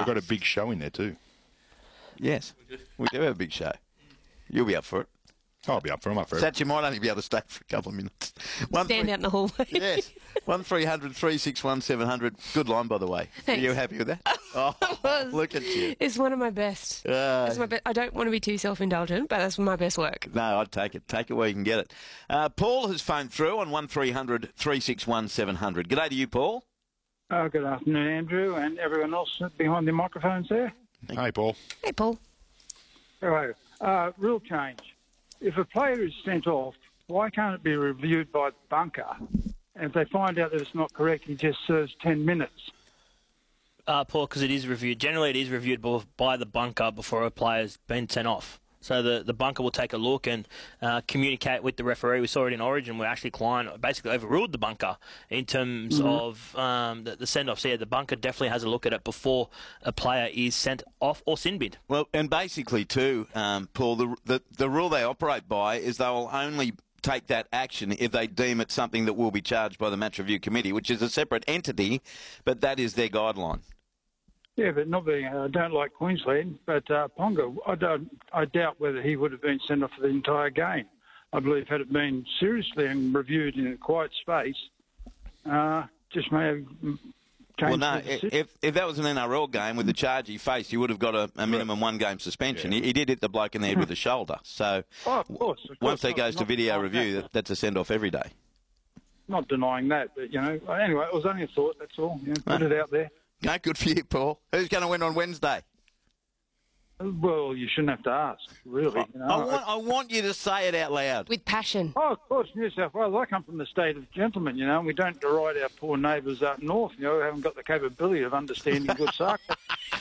We've got a big show in there too. Yes, we do have a big show. You'll be up for it. I'll be up for it. I'm up for it. Satch, might only be able to stay for a couple of minutes. Stand out in the hallway. Yes. 1300 361 700. Good line, by the way. Thanks. Are you happy with that? Oh, look at you. It's one of my best. It's my I don't want to be too self-indulgent, but that's my best work. No, I'd take it. Take it where you can get it. Paul has phoned through on 1300 361 700. G'day to you, Paul. Good afternoon, Andrew, and everyone else behind the microphones there. Hey, Paul. Hey, Paul. Hello. Rule change. If a player is sent off, why can't it be reviewed by the bunker? And if they find out that it's not correct, he just serves 10 minutes. Paul, because it is reviewed. Generally, it is reviewed by the bunker before a player's been sent off. So the bunker will take a look and communicate with the referee. We saw it in Origin where Ashley Klein basically overruled the bunker in terms of the send-off. So, yeah, the bunker definitely has a look at it before a player is sent off or sin bid. Well, and basically, too, Paul, the rule they operate by is they'll only take that action if they deem it something that will be charged by the Match Review Committee, which is a separate entity, but that is their guideline. Yeah, but not being, I don't like Queensland, but Ponga, I doubt whether he would have been sent off for the entire game. I believe had it been seriously and reviewed in a quiet space, just may have changed. Well, no, if that was an NRL game with the charge he faced, he would have got a minimum one-game suspension. Yeah. He did hit the bloke in the head with the shoulder. So of course, once he goes to video review, that's a send-off every day. Not denying that, but, anyway, it was only a thought, that's all. Put it out there. No, good for you, Paul. Who's going to win on Wednesday? Well, you shouldn't have to ask, really. I want you to say it out loud. With passion. Oh, of course, New South Wales. I come from the state of gentlemen, and we don't deride our poor neighbours up north, who haven't got the capability of understanding good soccer.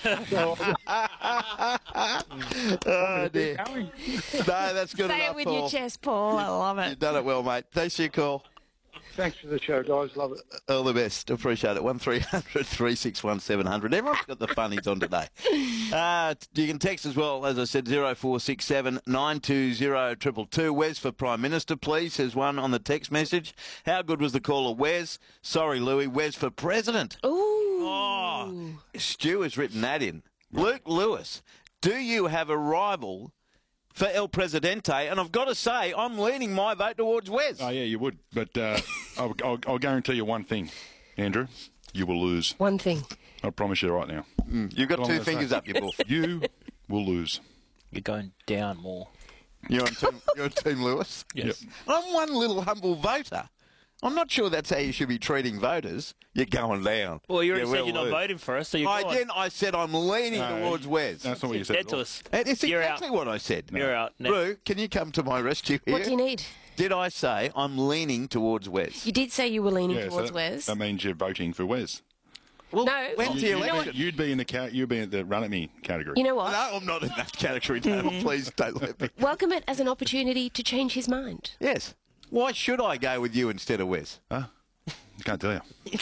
Oh, dear. No, that's good Say enough, it with Paul. your chest, Paul. I love it. You've done it well, mate. Thanks for your call. Thanks for the show, guys. Love it. All the best. Appreciate it. 1300 361 700. Everyone's got the funnies on today. You can text as well, as I said, 0467 920 222. Wes for Prime Minister, please, says one on the text message. How good was the caller, Wes? Sorry, Louis. Wes for President. Ooh. Oh, Stu has written that in. Luke Lewis, do you have a rival for El Presidente? And I've got to say, I'm leaning my vote towards Wes. Oh, yeah, you would. But I'll guarantee you one thing, Andrew. You will lose. One thing. I promise you right now. You've got two fingers up your buff. You will lose. You're going down more. You're on Team Lewis? Yes. Yep. I'm one little humble voter. I'm not sure that's how you should be treating voters. You're going down. Well, you already Yeah, said you're not lose. voting for us, so you're I said I'm leaning towards Wes. That's not what you said. dead at to all. us. It's You're exactly out. what I said. You're out. Next. Roo, can you come to my rescue here? What do you need? Did I say I'm leaning towards Wes? You did say you were leaning Yeah, towards so Wes. that means you're voting for Wes. Well, No, when's the you know election? what? You'd be in the run at me category. You know what? No, I'm not in that category, Dale. Please don't let me. Welcome it as an opportunity to change his mind. Yes. Why should I go with you instead of Wes? Huh? Can't tell you.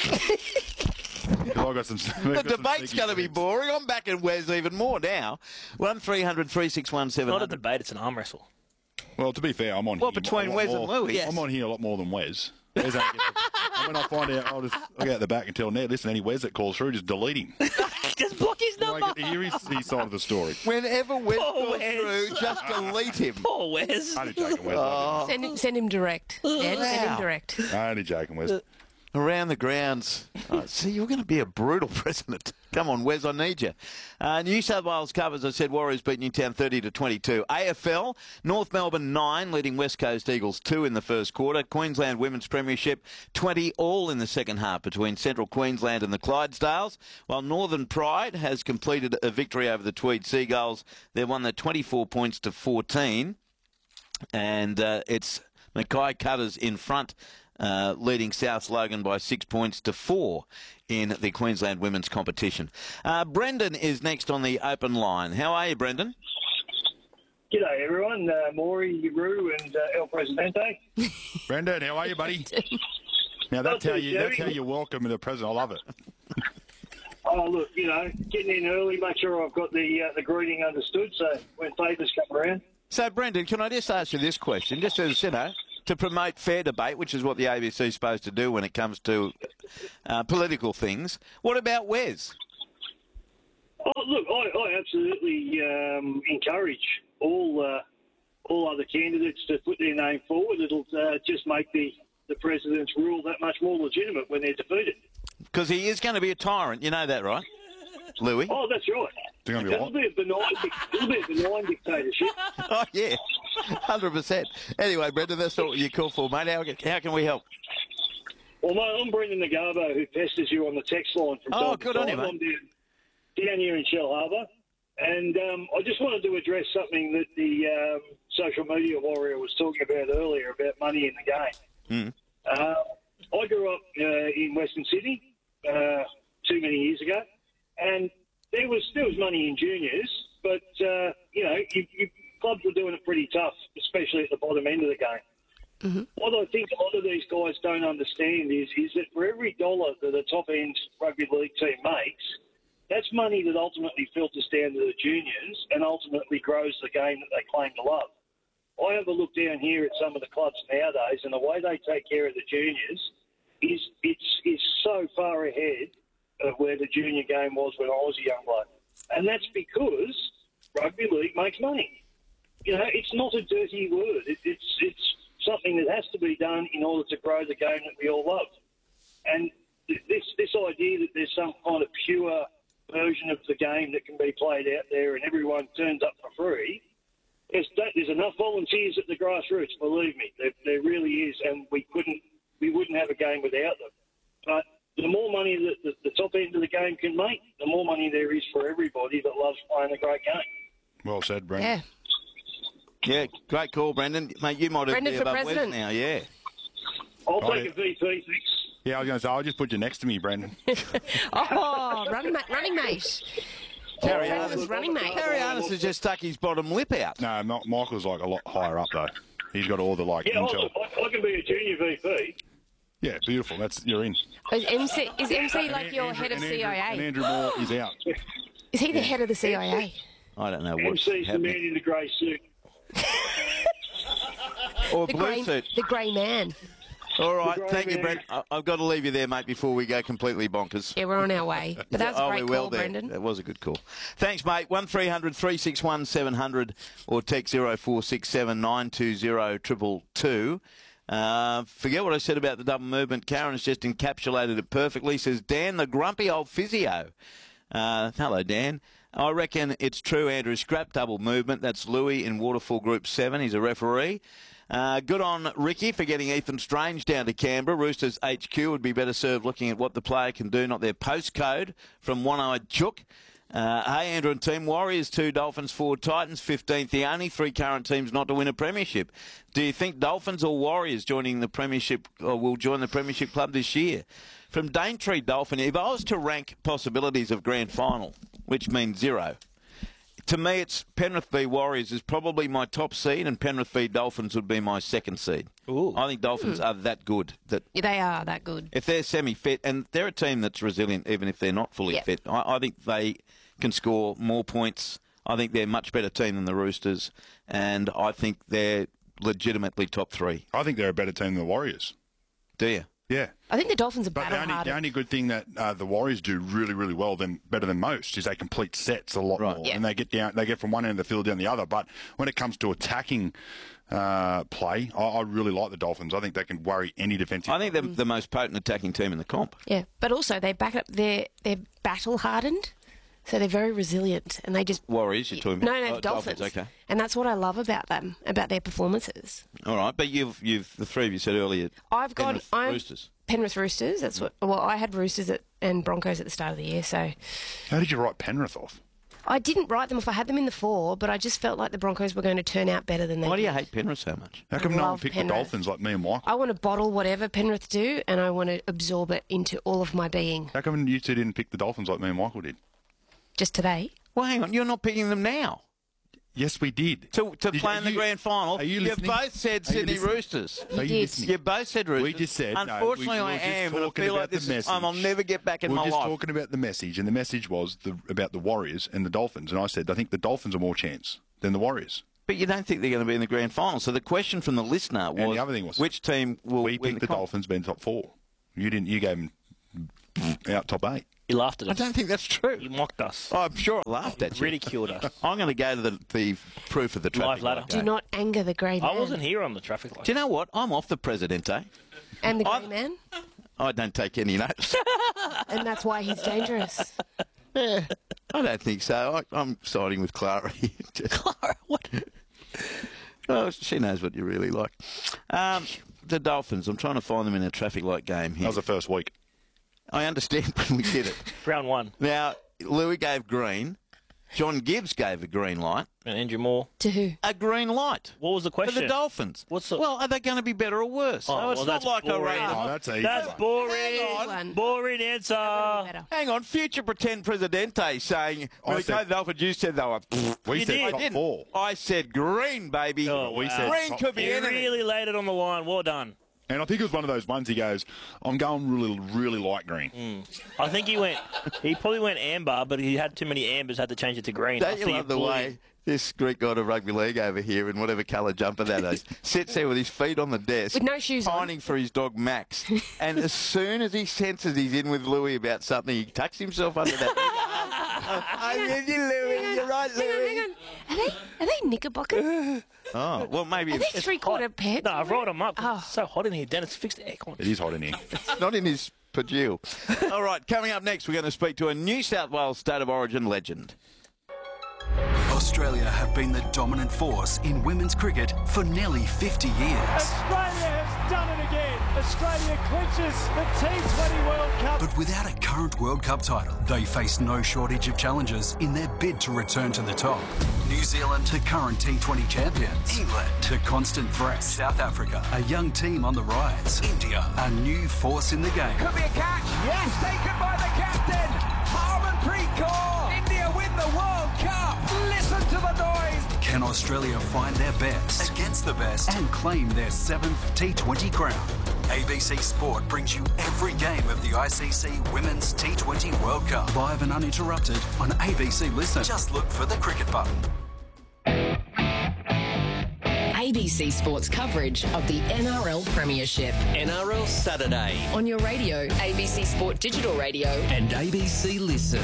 'Cause I got some. The debate's going to be boring. I'm backing Wes even more now. 1300 361 Not a 700. debate, it's an arm wrestle. Well, to be fair, I'm on. Well, here between a lot Wes more- and Louis. I'm on here a lot more than Wes. Wes only gets and when I find out, I'll go out the back and tell Ned, listen, any Wes that calls through, just delete him. Just block his I number. get to hear his side of the story. Whenever Wes Poor goes Wes. through, just delete him. Poor Wes. Only joking, Wes. Send him direct. Ed, send him direct. Only joking, Wes. Around the grounds. See, you're going to be a brutal president. Come on, Wes, I need you. New South Wales Cup, as I said, Warriors beat Newtown 30-22. AFL, North Melbourne 9, leading West Coast Eagles 2 in the first quarter. Queensland Women's Premiership 20 all in the second half between Central Queensland and the Clydesdales. While Northern Pride has completed a victory over the Tweed Seagulls. They've won their 24 points to 14. And it's Mackay Cutters in front, leading South Logan by 6 points to 4 in the Queensland women's competition. Brendan is next on the open line. How are you, Brendan? G'day, everyone. Maury, Roo, and El Presidente. Brendan, how are you, buddy? Now, that's how you welcome the president. I love it. Oh, look, getting in early, make sure I've got the greeting understood, so when favours come around. So, Brendan, can I just ask you this question? Just as, to promote fair debate, which is what the ABC is supposed to do when it comes to political things. What about Wes? Oh, look, I absolutely encourage all other candidates to put their name forward. It'll just make the president's rule that much more legitimate when they're defeated. Because he is going to be a tyrant. You know that, right, Louis? Oh, that's right. It'll be a benign dictatorship. Oh, yeah, 100%. Anyway, Brendan, that's not what you call for, mate. How can we help? Well, mate, I'm Brendan Nagabo, who pesters you on the text line from time good to on time. you, mate. I'm down here in Shell Harbour. And I just wanted to address something that the social media warrior was talking about earlier about money in the game. I grew up in Western Sydney too many years ago, and there was money in juniors, but clubs were doing it pretty tough, especially at the bottom end of the game. Mm-hmm. What I think a lot of these guys don't understand is that for every dollar that a top-end rugby league team makes, that's money that ultimately filters down to the juniors and ultimately grows the game that they claim to love. I have a look down here at some of the clubs nowadays, and the way they take care of the juniors is so far ahead of where the junior game was when I was a young bloke. And that's because rugby league makes money. You know, it's not a dirty word. It's something that has to be done in order to grow the game that we all love. And this idea that there's some kind of pure version of the game that can be played out there and everyone turns up for free, there's enough volunteers at the grassroots, believe me. There really is, and we wouldn't have a game without them. But the more money that the top end of the game can make, the more money there is for everybody that loves playing a great game. Well said, Brendan. Yeah. Yeah, great call, Brendan. Mate, you might have Brendan be for above president. Wes now, yeah. I'll take a VP, thanks. Yeah, I was going to say, I'll just put you next to me, Brendan. Oh, running mate. Carry President's running mate. Harry Arnott has just stuck his bottom lip out. No, Michael's like a lot higher up, though. He's got all the, intel. I can be a junior VP. Yeah, beautiful. You're in. Is MC like your head of And CIA? Andrew Moore is out. Is he the head of the CIA? I don't know what's MC's the man happening. in the grey suit. Or The blue suit. grey man. All right, grey thank you, man. Brent. I've got to leave you there, mate, before we go completely bonkers. Yeah, we're on our way. But that was a great we will call, there. Brendan. That was a good call. Thanks, mate. 1300 361 700 or text 0467 920 222. Forget what I said about the double movement. Karen has just encapsulated it perfectly. Says, Dan, the grumpy old physio. Hello, Dan. I reckon it's true, Andrew. Scrap double movement. That's Louis in Waterfall Group 7. He's a referee. Good on Ricky for getting Ethan Strange down to Canberra. Roosters HQ would be better served looking at what the player can do, not their postcode from One-Eyed Chook. Hey, Andrew and team. Warriors 2, Dolphins 4, Titans 15th. The only three current teams not to win a premiership. Do you think Dolphins or Warriors joining the premiership or will join the premiership club this year? From Daintree Dolphin, if I was to rank possibilities of grand final, which means 0, to me it's Penrith v Warriors is probably my top seed and Penrith v Dolphins would be my second seed. Ooh. I think Dolphins are that good that Yeah, they are that good. if they're semi-fit, and they're a team that's resilient even if they're not fully Yep. fit, I think they can score more points. I think they're a much better team than the Roosters, and I think they're legitimately top 3. I think they're a better team than the Warriors. Do you? Yeah. I think the Dolphins are But battle the only hardened. good thing that the Warriors do really, really well, better than most, is they complete sets a lot Right. more, Yeah. and they get from one end of the field down the other. But when it comes to attacking play, I really like the Dolphins. I think they can worry any defensive. I think they're the most potent attacking team in the comp. Yeah, but also they back up. They're battle hardened, so they're very resilient, and they just Warriors, you're talking about? no, Oh, Dolphins. Okay. And that's what I love about them, about their performances. All right, but you've the three of you said earlier. I've got Penrith Roosters. Penrith Roosters. That's what. Well, I had Roosters and Broncos at the start of the year, so How did you write Penrith off? I didn't write them off. I had them in the 4, but I just felt like the Broncos were going to turn out better than they Why do did. you hate Penrith so much? How come no one love picked Penrith. the Dolphins like me and Michael? I want to bottle whatever Penrith do, and I want to absorb it into all of my being. How come you two didn't pick the Dolphins like me and Michael did? Just today. Well, hang on, you're not picking them now Yes, we did. to play in the you- grand final. are you You listening? both said Are you Sydney listening? Roosters. Are you did. listening? You both said Roosters. We just said, no, Unfortunately, we were I just am, and I talking feel like about the this is, message. I'll never get back in We're my just life. talking about the message, and the message was about the Warriors and the Dolphins. And I said, I think the Dolphins are more chance than the Warriors. But you don't think they're going to be in the grand final. So the question from the listener was, the other thing was, which team will We win picked the the comp? Dolphins being top 4. You didn't. You gave them out top 8. You laughed at I us. don't think that's true. You mocked us. I'm sure I laughed at you. Ridiculed us. I'm going to go to the proof of the traffic Live ladder. light Do game. not anger the grey man. I wasn't here on the traffic light. Do you know what? I'm off the Presidente. And the I- grey man. I don't take any notice. And that's why he's dangerous. Yeah, I don't think so. I'm siding with Clara. Clara, what? Well, she knows what you really like. The Dolphins, I'm trying to find them in a traffic light game That here. was the first week. I understand when we did it. Round 1. Now, Louis gave green. John Gibbs gave a green light. And Andrew Moore. To who? A green light. What was the For question? the Dolphins. What's the- Well, are they going to be better or worse? Oh, No, it's well, not that's like I boring. rate them. Oh, that's easy. That's Hang boring. on. Boring answer. Better. Hang on, future pretend Presidente saying, when they said- played the Dolphins, you said they were... We You said did. top didn't. 4. I said green, baby. Oh, We wow. said Green top could be You anything. really laid it on the line. Well done. And I think it was one of those ones he goes, I'm going really light green. I think he probably went amber, but he had too many ambers, had to change it to green. Don't After you love the blew way this Greek guy to rugby league over here in whatever colour jumper that is sits there with his feet on the desk, With no shoes on. pining for his dog Max, and as soon as he senses he's in with Louis about something, he tucks himself under that. I'm with you, Louis. You're right, Hang on, Louis. hang on. Are they knickerbockers? Oh, well, maybe Are they it's three-quarter pairs? No, I've rolled them up. Oh. It's so hot in here. Dennis, fix the aircon. It is hot in here. not in his pajille. All right, coming up next, we're going to speak to a New South Wales State of Origin legend. Australia have been the dominant force in women's cricket for nearly 50 years. Australia has done it again. Australia clinches the T20 World Cup. But without a current World Cup title, they face no shortage of challenges in their bid to return to the top. New Zealand, the current T20 champions. England, the constant threat. South Africa, a young team on the rise. India, a new force in the game. Could be a catch. Yes, taken by the captain. Harmanpreet Kaur. India win the World Cup. Listen to the noise. Can Australia find their best against the best and claim their 7th T20 crown? ABC Sport brings you every game of the ICC Women's T20 World Cup, live and uninterrupted on ABC Listen. Just look for the cricket button. ABC Sports coverage of the NRL Premiership. NRL Saturday On your radio, ABC Sport Digital Radio. and ABC Listen.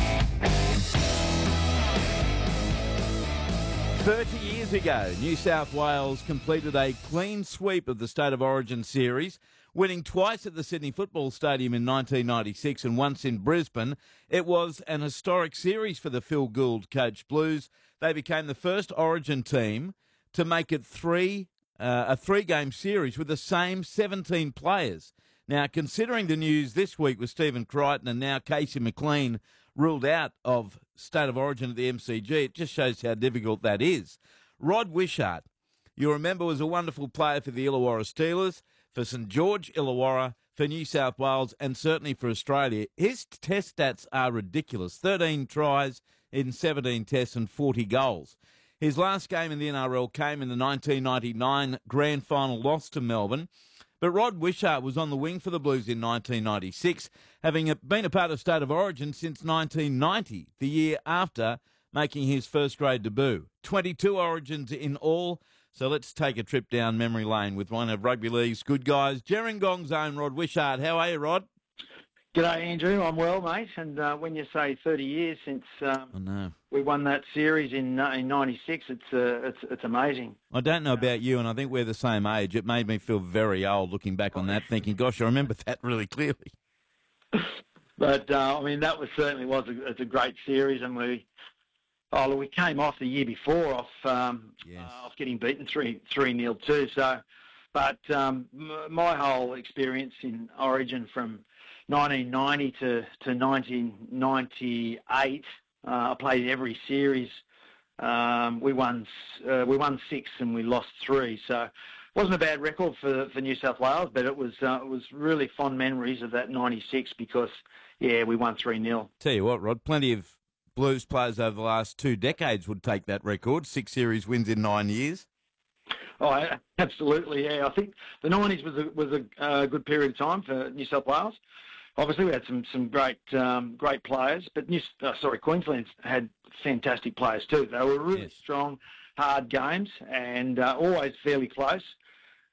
30 years ago, New South Wales completed a clean sweep of the State of Origin series, winning twice at the Sydney Football Stadium in 1996 and once in Brisbane. It was an historic series for the Phil Gould coached Blues. They became the first Origin team to make it a three-game series with the same 17 players. Now, considering the news this week with Stephen Crichton and now Casey McLean ruled out of State of Origin at the MCG, it just shows how difficult that is. Rod Wishart, you remember, was a wonderful player for the Illawarra Steelers, for St George Illawarra, for New South Wales, and certainly for Australia. His test stats are ridiculous. 13 tries in 17 tests and 40 goals. His last game in the NRL came in the 1999 grand final loss to Melbourne. But Rod Wishart was on the wing for the Blues in 1996, having been a part of State of Origin since 1990, the year after making his first grade debut. 22 Origins in all, so let's take a trip down memory lane with one of Rugby League's good guys, Gerringong's own Rod Wishart. How are you, Rod? G'day, Andrew. I'm well, mate. And when you say 30 years since I know. we won that series in '96, it's amazing. I don't know about you, and I think we're the same age. It made me feel very old looking back on that, thinking, gosh, I remember that really clearly. But I mean, that was it's a great series, and we came off the year before off getting beaten 3-0 too. So, but my whole experience in Origin from 1990 to 1998, I played every series. We won 6 and we lost 3. So it wasn't a bad record for New South Wales, but it was really fond memories of that 96 because we won 3-0. Tell you what, Rod, plenty of Blues players over the last 2 decades would take that record. 6 series wins in 9 years. Oh, absolutely, yeah. I think the 90s was a good period of time for New South Wales. Obviously, we had some great players, but Queensland had fantastic players too. They were really strong, hard games, and always fairly close.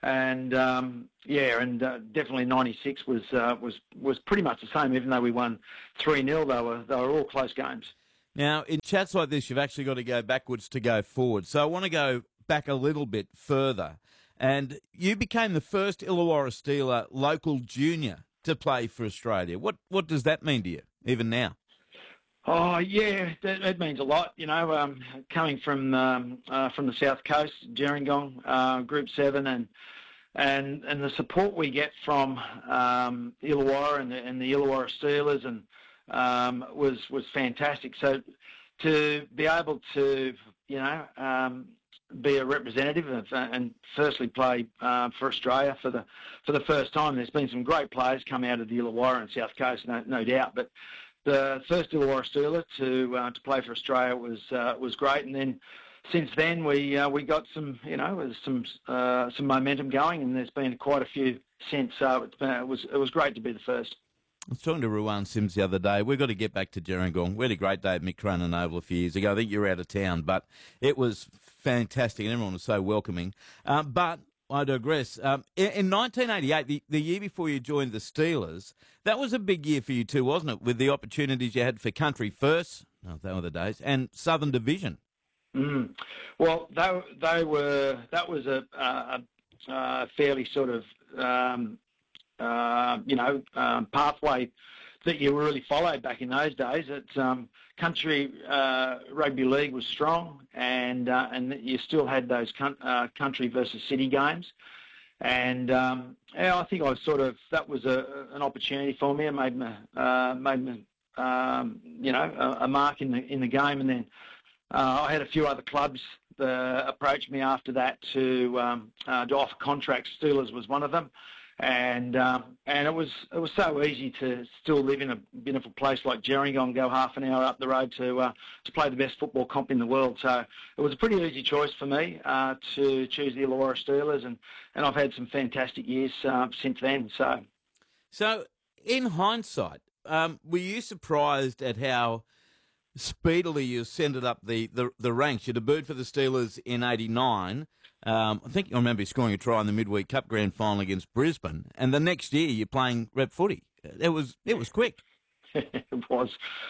definitely 96 was pretty much the same. Even though we won 3-0, they were all close games. Now, in chats like this, you've actually got to go backwards to go forward. So I want to go back a little bit further. And you became the first Illawarra Steeler local junior to play for Australia. What does that mean to you, even now? Oh yeah, that means a lot. You know, coming from the South Coast, Gerringong, Group 7, and the support we get from Illawarra and the Illawarra Steelers was fantastic. So to be able to, you know, be a representative and firstly play for Australia for the first time. There's been some great players come out of the Illawarra and South Coast, no doubt. But the first Illawarra Steeler to play for Australia was great. And then since then we got some, you know, some momentum going, and there's been quite a few since. So it was great to be the first. I was talking to Ruan Sims the other day. We've got to get back to Gerringong. We had a great day at Mick Cronin Oval a few years ago. I think you were out of town, but it was fantastic and everyone was so welcoming. But I digress. In 1988, the year before you joined the Steelers, that was a big year for you too, wasn't it? With the opportunities you had for Country First, they were the days, and Southern Division. Well, that was a fairly sort of pathway that you really followed back in those days. Country rugby league was strong, and you still had those country versus city games. And I think that was an opportunity for me. I made a mark in the game, and then I had a few other clubs approach me after that to offer contracts. Steelers was one of them. And it was so easy to still live in a beautiful place like Gerringong, go half an hour up the road to play the best football comp in the world. So it was a pretty easy choice for me to choose the Illawarra Steelers, and I've had some fantastic years since then. So in hindsight, were you surprised at how speedily you ascended up the ranks? You debuted for the Steelers in '89. I think I remember scoring a try in the Midweek Cup Grand Final against Brisbane, and the next year you're playing rep footy. It was quick. It was.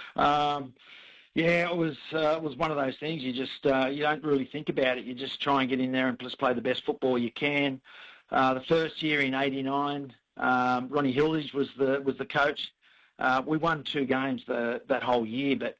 It was one of those things. You just you don't really think about it. You just try and get in there and just play the best football you can. The first year in '89, Ronnie Hilditch was the coach. We won 2 games that whole year, but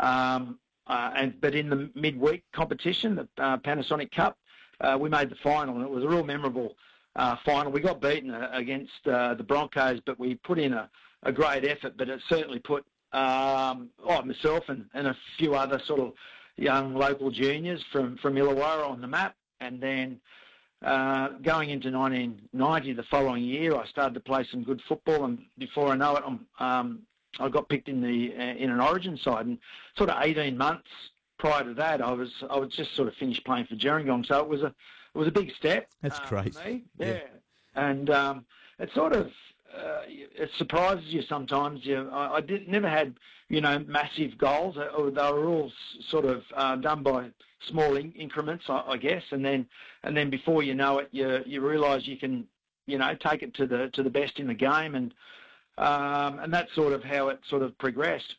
in the midweek competition, the Panasonic Cup, we made the final, and it was a real memorable final. We got beaten against the Broncos, but we put in a great effort. But it certainly put myself and a few other sort of young local juniors from Illawarra on the map. And then going into 1990, the following year, I started to play some good football, and before I know it, I got picked in an Origin side, and sort of 18 months prior to that, I was just sort of finished playing for Gerringong, so it was a big step. That's crazy. For me. Yeah. And it sort of it surprises you sometimes. I never had massive goals. They were all sort of done by small increments, I guess, and then before you know it, you realise you can take it to the best in the game, and that's sort of how it sort of progressed.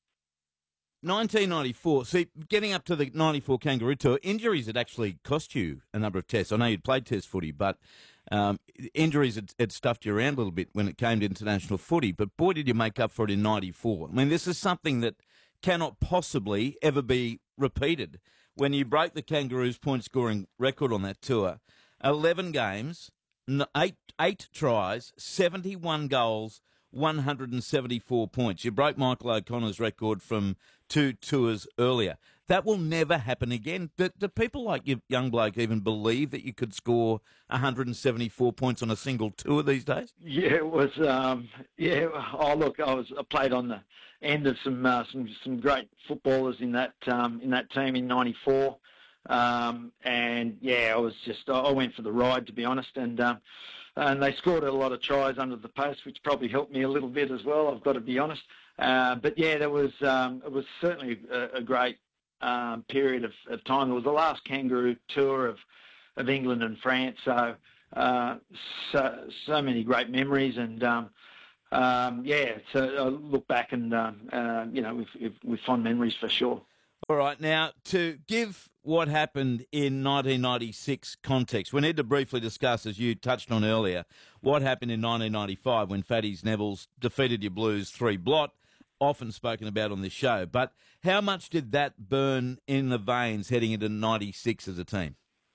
1994, see, getting up to the 94 Kangaroo Tour, injuries had actually cost you a number of tests. I know you'd played test footy, but injuries had stuffed you around a little bit when it came to international footy, but boy, did you make up for it in 94. I mean, this is something that cannot possibly ever be repeated. When you broke the Kangaroos' point-scoring record on that tour, 11 games, 8 tries, 71 goals, 174 points. You broke Michael O'Connor's record from 2 tours earlier. That will never happen again. Do people like you, young bloke, even believe that you could score 174 points on a single tour these days? Yeah, it was. Oh, look, I played on the end of some great footballers in that team in '94. And yeah, I went for the ride, to be honest, and they scored a lot of tries under the post, which probably helped me a little bit as well, I've got to be honest. But yeah, it was certainly a great period of time. It was the last Kangaroo tour of England and France, so so many great memories, and so I look back and with fond memories for sure. All right, now to give what happened in 1996 context, we need to briefly discuss, as you touched on earlier, what happened in 1995 when Fatty's Neville's defeated your Blues 3-blot, often spoken about on this show. But how much did that burn in the veins heading into 96 as a team?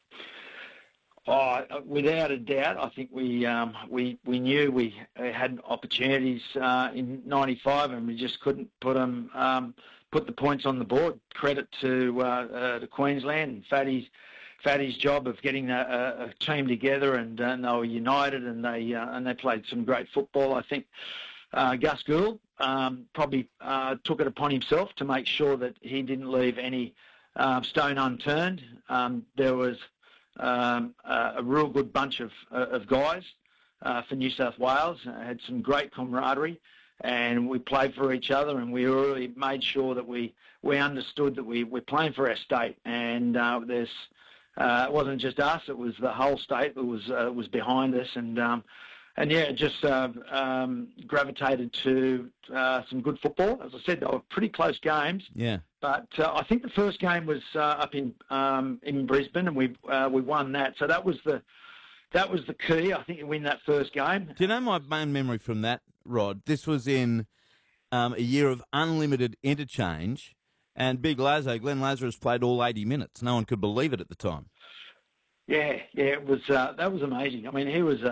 Oh, without a doubt, I think we knew we had opportunities in '95, and we just couldn't put the points on the board. Credit to Queensland and Fatty's job of getting a team together, and they were united, and they played some great football. I think Gus Gould probably took it upon himself to make sure that he didn't leave any stone unturned. There was a real good bunch of guys for New South Wales. Had some great camaraderie, and we played for each other, and we really made sure that we understood that we're playing for our state, and it wasn't just us; it was the whole state that was behind us, and just gravitated to some good football. As I said, they were pretty close games. Yeah. But I think the first game was up in Brisbane, and we won that. So that was the key. I think to win that first game. Do you know my main memory from that, Rod? This was in a year of unlimited interchange, and Big Lazo, Glenn Lazarus, played all 80 minutes. No one could believe it at the time. Yeah, it was that was amazing. I mean, he was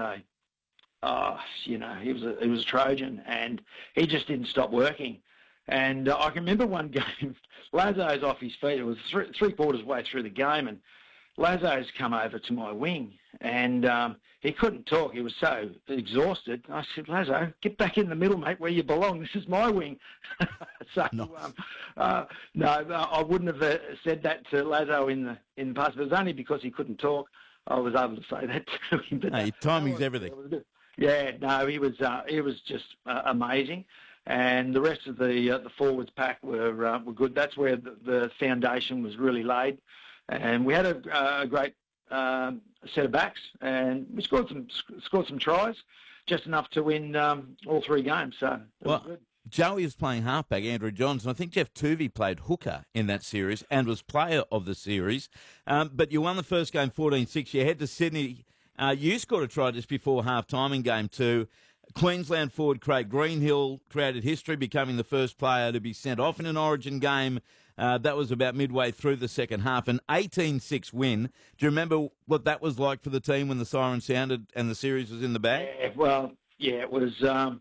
he was a Trojan, and he just didn't stop working. And I can remember one game, Lazo's off his feet. It was three-quarters way through the game, and Lazo's come over to my wing, and he couldn't talk. He was so exhausted. I said, Lazo, get back in the middle, mate, where you belong. This is my wing. I wouldn't have said that to Lazo in the past. But it was only because he couldn't talk I was able to say that to him. But your timing's everything. Yeah, no, he was just amazing. And the rest of the forwards pack were good. That's where the foundation was really laid, and we had a great set of backs, and we scored some tries, just enough to win all three games. So it was good. Joey was playing halfback, Andrew Johns, and I think Jeff Tuvey played hooker in that series and was player of the series. But you won the first game 14-6. You head to Sydney. You scored a try just before half-time in Game 2. Queensland forward Craig Greenhill created history, becoming the first player to be sent off in an Origin game. That was about midway through the second half. An 18-6 win. Do you remember what that was like for the team when the siren sounded and the series was in the bag? Yeah, it was.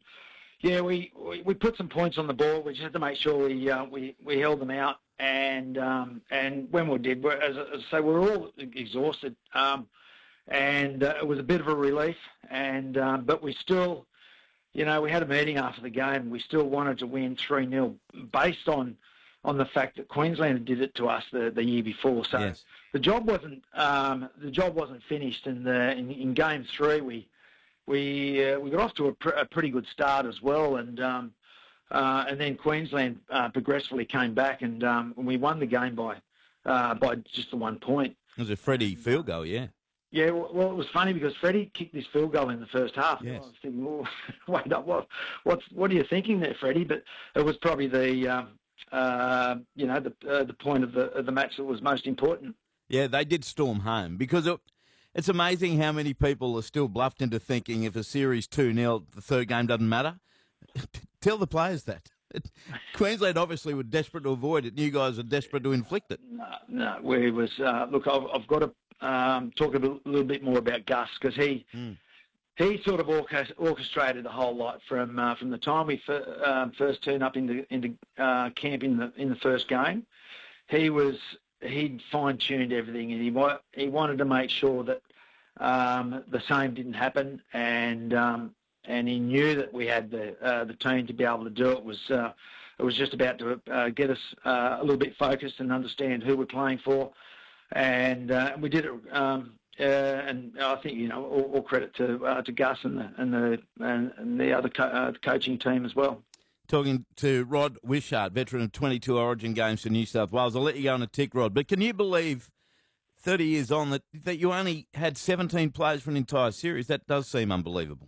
We put some points on the board. We just had to make sure we held them out. And when we did, as I say, we were all exhausted. And it was a bit of a relief. But we still, we had a meeting after the game. We still wanted to win 3-0 based on the fact that Queensland did it to us the year before. So yes. The job wasn't finished. And in Game 3, we got off to a pretty good start as well. And then Queensland progressively came back, and we won the game by just the 1 point. It was a Freddie field goal, yeah. Yeah, well, it was funny because Freddie kicked this field goal in the first half. Yes. I was thinking, well, wait up, what are you thinking there, Freddie? But it was probably the point of the match that was most important. Yeah, they did storm home because it's amazing how many people are still bluffed into thinking if a series 2-0, the third game doesn't matter. Tell the players that. Queensland obviously were desperate to avoid it, and you guys are desperate to inflict it. No, we was look. I've got to talk a little bit more about Gus because he sort of orchestrated the whole lot from the time we first turned up into camp in the first game. He'd fine-tuned everything, and he wanted to make sure that the same didn't happen, and he knew that we had the team to be able to do it. It was just about to get us a little bit focused and understand who we're playing for, and we did it. And I think all credit to Gus and the other coaching team as well. Talking to Rod Wishart, veteran of 22 Origin games for New South Wales. I'll let you go on a tick, Rod. But can you believe 30 years on, that you only had 17 players for an entire series. That does seem unbelievable.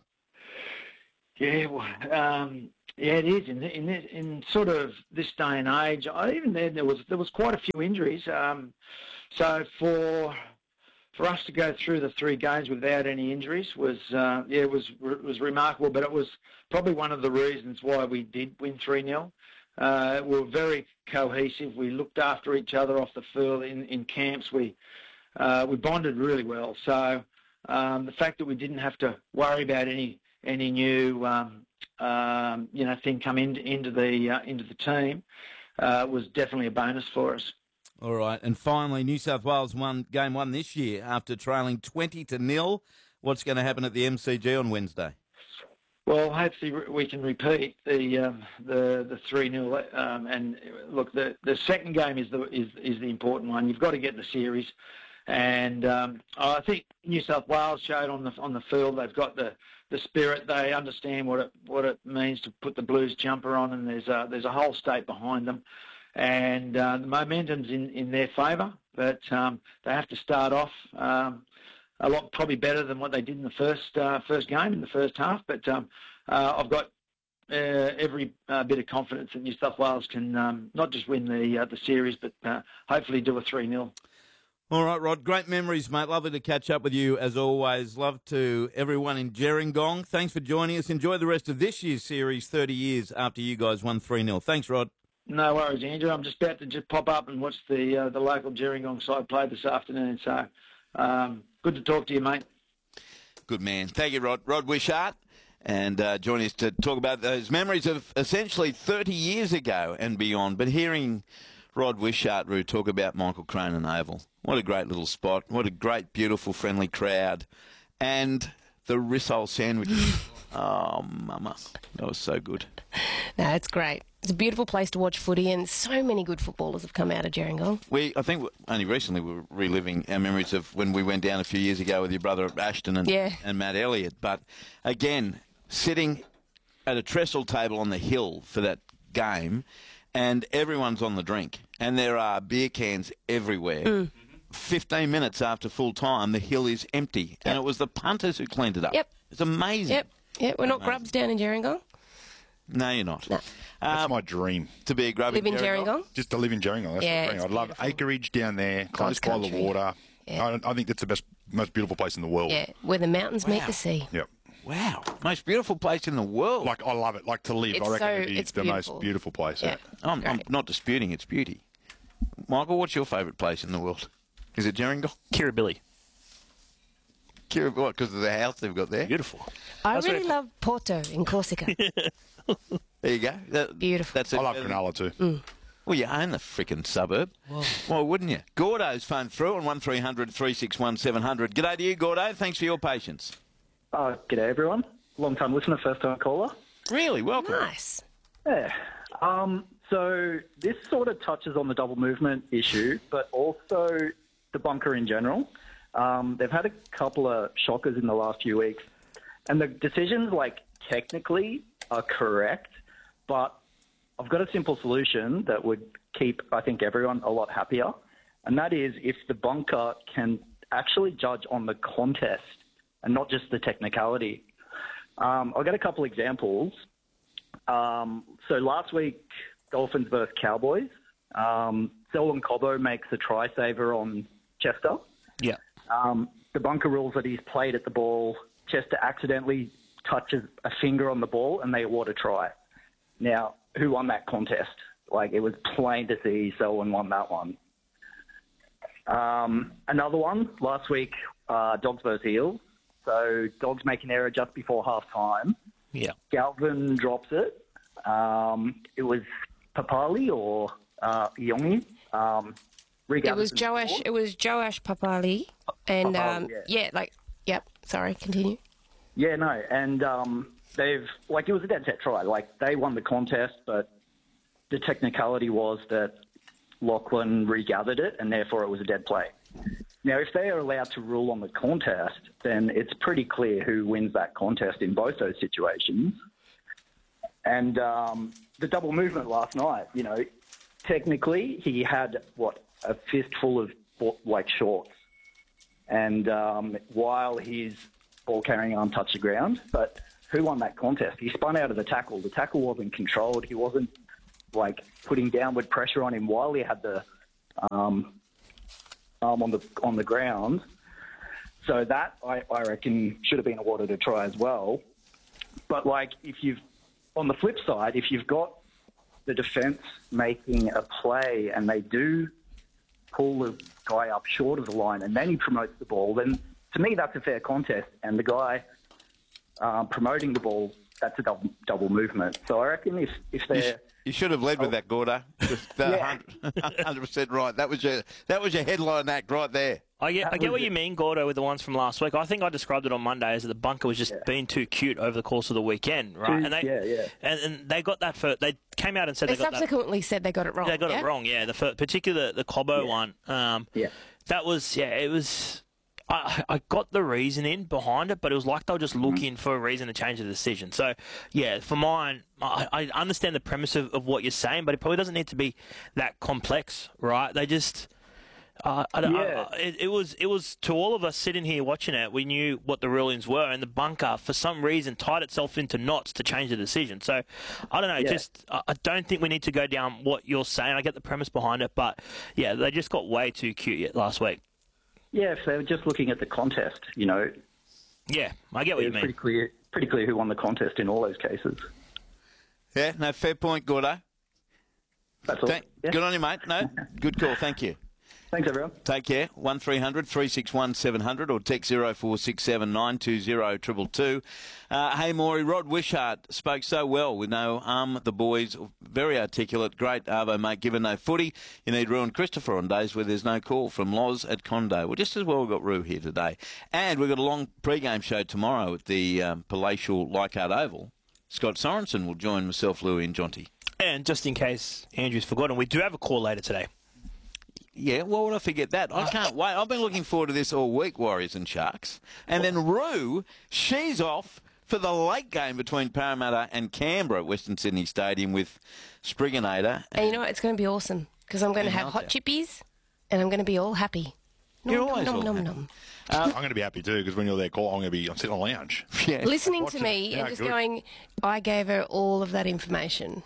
Yeah, well, yeah, it is. In sort of this day and age, even then there was quite a few injuries. So for us to go through the 3 games without any injuries was remarkable. But it was probably one of the reasons why we did win 3-0. We were very cohesive. We looked after each other off the field in camps. We bonded really well. So the fact that we didn't have to worry about any new thing come into the team was definitely a bonus for us. All right, and finally, New South Wales won game 1 this year after trailing 20-0. What's going to happen at the MCG on Wednesday? Well, hopefully we can repeat the 3-0. And look, the second game is the important one. You've got to get the series, and I think New South Wales showed on the field they've got the spirit. They understand what it means to put the Blues jumper on, and there's a whole state behind them, and the momentum's in their favour. But they have to start off a lot probably better than what they did in the first game in the first half. But I've got every bit of confidence that New South Wales can not just win the series, but hopefully do a 3-0. All right, Rod, great memories, mate. Lovely to catch up with you, as always. Love to everyone in Gerringong. Thanks for joining us. Enjoy the rest of this year's series, 30 years after you guys won 3-0. Thanks, Rod. No worries, Andrew. I'm just about to pop up and watch the local Gerringong side play this afternoon. So good to talk to you, mate. Good man. Thank you, Rod. Rod Wishart. And joining us to talk about those memories of essentially 30 years ago and beyond. But hearing Rod Wishart talk about Michael Cronin Oval, what a great little spot. What a great, beautiful, friendly crowd. And the rissole sandwiches. Oh, mama. That was so good. No, it's great. It's a beautiful place to watch footy, and so many good footballers have come out of Gerringong. I think only recently we were reliving our memories of when we went down a few years ago with your brother Ashton and Matt Elliott. But again, sitting at a trestle table on the hill for that game, and everyone's on the drink, and there are beer cans everywhere. 15 minutes after full time, the hill is empty, and it was the punters who cleaned it up. Yep. It's amazing. Yep, we're not grubs down in Gerringong. No, you're not. No. That's my dream. To be a grub Live in Gerringong? Just to live in Gerringong. That's my dream. I'd love acreage down there, close by the water. Yeah. I think that's the most beautiful place in the world. Yeah, where the mountains meet the sea. Yep. Wow, most beautiful place in the world. I love it. To live, I reckon it's the most beautiful place. Yeah. I'm not disputing its beauty. Michael, what's your favourite place in the world? Is it Gerringong? Kirribilli. What, because of the house they've got there? Beautiful. I really love Porto in Corsica. There you go. Beautiful. That's it. I love Cronulla too. Well, you own the frickin' suburb. Why wouldn't you? Gordo's phoned through on 1300 361 700. G'day to you, Gordo. Thanks for your patience. G'day, everyone. Long-time listener, first-time caller. Really? Welcome. Nice. Yeah. So this sort of touches on the double movement issue, but also the bunker in general. They've had a couple of shockers in the last few weeks, and the decisions, technically are correct, but I've got a simple solution that would keep, I think, everyone a lot happier, and that is if the bunker can actually judge on the contest and not just the technicality. I'll get a couple examples. So last week, Dolphins versus Cowboys. Selwyn Cobbo makes a try-saver on Chester. Yeah. The bunker rules that he's played at the ball. Chester accidentally touches a finger on the ball and they award a try. Now, who won that contest? It was plain to see Selwyn won that one. Another one, last week, Dogs versus Eels. So Dogs make an error just before half-time. Yeah. Galvin drops it. It was Papali or Iongi. It was Joash Papali. And, sorry, continue. Yeah, no, and they've, it was a dead set try. They won the contest, but the technicality was that Lachlan regathered it, and therefore it was a dead play. Now, if they are allowed to rule on the contest, then it's pretty clear who wins that contest in both those situations. And the double movement last night, technically he had, a fistful of, shorts. and while his ball-carrying arm touched the ground. But who won that contest? He spun out of the tackle. The tackle wasn't controlled. He wasn't, putting downward pressure on him while he had the arm on the ground. So that, I reckon, should have been awarded a try as well. But, on the flip side, if you've got the defence making a play and they do pull the guy up short of the line and then he promotes the ball, then to me that's a fair contest. And the guy promoting the ball, that's a double movement. So I reckon if they're... You should have led with that, Gordo. 100% right. That was your headline act right there. I get what you mean, Gordo, with the ones from last week. I think I described it on Monday as that the bunker was just being too cute over the course of the weekend, right? And they got that for. They came out and said they got subsequently said they got it wrong. They got it wrong, yeah. Particularly the Cobbo one. That was It was. I got the reasoning behind it, but it was like they were just looking for a reason to change the decision. So, yeah, for mine, I understand the premise of what you're saying, but it probably doesn't need to be that complex, right? They just... It was to all of us sitting here watching it, we knew what the rulings were, and the bunker, for some reason, tied itself into knots to change the decision. So, I don't know, I don't think we need to go down what you're saying. I get the premise behind it, but, yeah, they just got way too cute last week. Yeah, if they were just looking at the contest, Yeah, I get what you mean. Pretty clear who won the contest in all those cases. Yeah, no, fair point, Gordo. That's all. Good on you, mate. No, good call. Thank you. Thanks, everyone. Take care. 1300 361 700 or text 0467 920 222. Hey, Maury, Rod Wishart spoke so well. We know the boys, very articulate, great Arvo, mate. Given no footy, you need Rue and Christopher on days where there's no call. From Loz at Condo. Well, just as well we've got Rue here today. And we've got a long pre-game show tomorrow at the palatial Leichhardt Oval. Scott Sorensen will join myself, Louie and Jonty. And just in case Andrew's forgotten, we do have a call later today. Yeah, why would I forget that? I can't wait. I've been looking forward to this all week, Warriors and Sharks. And then Rue, she's off for the late game between Parramatta and Canberra at Western Sydney Stadium with Sprigginator. And you know what? It's going to be awesome because I'm going to have hot chippies and I'm going to be all happy. You're always all happy. I'm going to be happy too because when you're there, I'm sitting on the lounge. Yeah. Listening to me and just going, I gave her all of that information.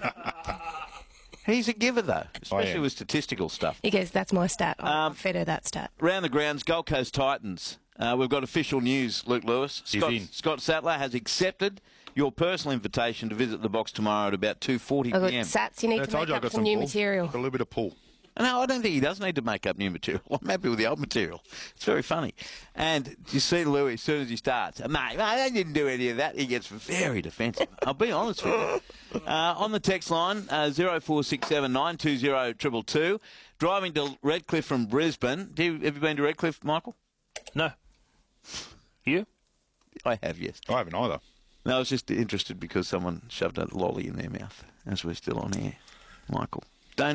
He's a giver, though, especially with statistical stuff. He goes, that's my stat. I fed her that stat. Round the grounds, Gold Coast Titans. We've got official news, Luke Lewis. Scott Sattler has accepted your personal invitation to visit the box tomorrow at about 2:40 p.m. Sats, you need to make up some new material. Got a little bit of pull. No, I don't think he does need to make up new material. I'm happy with the old material. It's very funny. And you see Louis, as soon as he starts, mate, I didn't do any of that. He gets very defensive. I'll be honest with you. On the text line, 0467 920 222. Driving to Redcliffe from Brisbane. Have you been to Redcliffe, Michael? No. You? I have, yes. I haven't either. No, I was just interested because someone shoved a lolly in their mouth as we're still on air, Michael.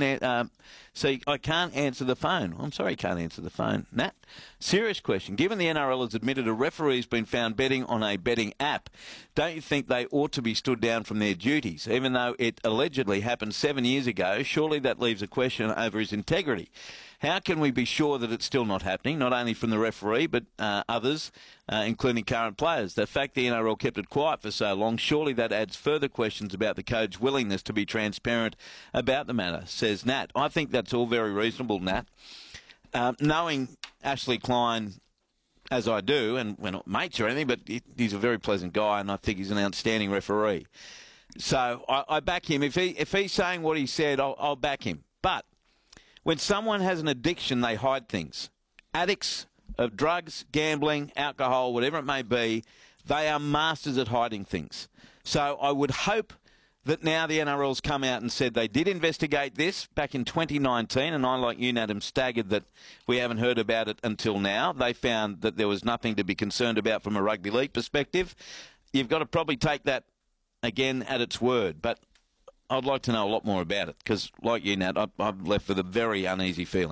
See, I can't answer the phone. I'm sorry, I can't answer the phone. Nat, serious question. Given the NRL has admitted a referee's been found betting on a betting app, don't you think they ought to be stood down from their duties? Even though it allegedly happened 7 years ago, surely that leaves a question over his integrity. How can we be sure that it's still not happening, not only from the referee, but others, including current players? The fact the NRL kept it quiet for so long, surely that adds further questions about the code's willingness to be transparent about the matter, says Nat. I think that's all very reasonable, Nat. Knowing Ashley Klein as I do, and we're not mates or anything, but he's a very pleasant guy, and I think he's an outstanding referee. So I back him. If he's saying what he said, I'll back him. But when someone has an addiction, they hide things. Addicts of drugs, gambling, alcohol, whatever it may be, they are masters at hiding things. So I would hope that now the NRL's come out and said they did investigate this back in 2019, and I, like you, Nat, am staggered that we haven't heard about it until now. They found that there was nothing to be concerned about from a rugby league perspective. You've got to probably take that, again, at its word. But I'd like to know a lot more about it because, like you, Nat, I'm left with a very uneasy feeling.